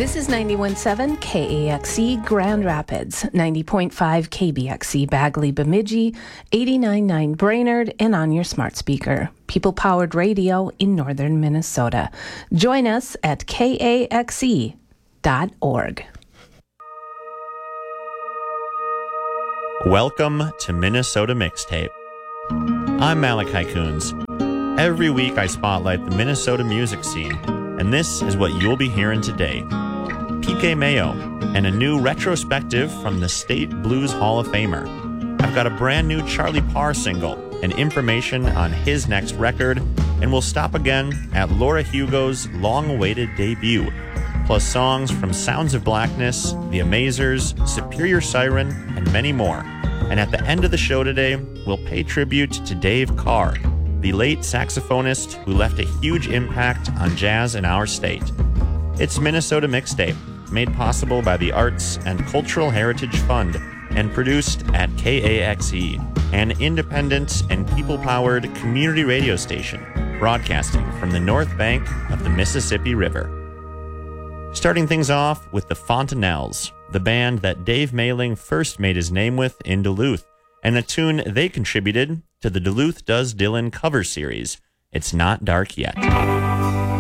This is 91.7 KAXE Grand Rapids, 90.5 KBXE Bagley Bemidji, 89.9 Brainerd, and on your smart speaker. People-powered radio in northern Minnesota. Join us at kaxe.org. Welcome to Minnesota Mixtape. I'm Malachi Coons. Every week I spotlight the Minnesota music scene, and this is what you'll be hearing today. PK Mayo and a new retrospective from the State Blues Hall of Famer. I've got a brand new Charlie Parr single and information on his next record, and we'll stop again at Laura Hugo's long-awaited debut, plus songs from Sounds of Blackness, The Amazers, Superior Siren, and many more. And at the end of the show today, we'll pay tribute to Dave Carr, the late saxophonist who left a huge impact on jazz in our state. It's Minnesota Mixtape, made possible by the Arts and Cultural Heritage Fund and produced at KAXE, an independent and people-powered community radio station broadcasting from the north bank of the Mississippi River. Starting things off with the Fontanelles, the band that Dave Mayling first made his name with in Duluth, and a tune they contributed to the Duluth Does Dylan cover series, It's Not Dark Yet.